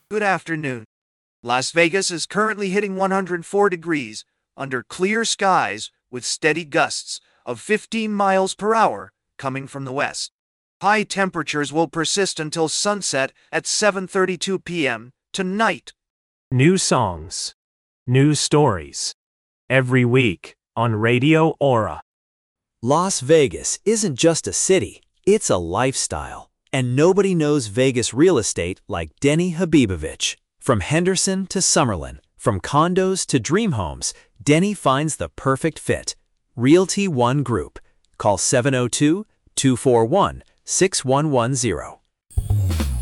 Good afternoon. Las Vegas is currently hitting 104 degrees under clear skies with steady gusts of 15 miles per hour coming from the west. High temperatures will persist until sunset at 7:32 p.m. tonight. New songs, new stories. Every week on Radio Aura. Las Vegas isn't just a city, it's a lifestyle. And nobody knows Vegas real estate like Denny Habibovich. From Henderson to Summerlin, from condos to dream homes, Denny finds the perfect fit. Realty One Group. Call 702-241-6110.